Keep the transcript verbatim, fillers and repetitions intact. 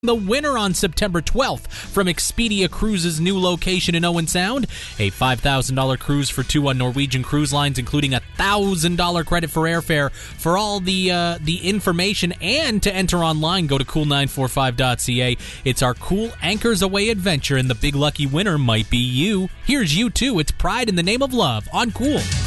The winner on September twelfth from Expedia Cruises' new location in Owen Sound. A five thousand dollars cruise for two on Norwegian Cruise Lines, including a one thousand dollars credit for airfare. For all the uh, the information and to enter online, go to cool nine four five dot c a. It's our Cool Anchors Away adventure, and the big lucky winner might be you. Here's you too. It's Pride in the Name of Love on Cool.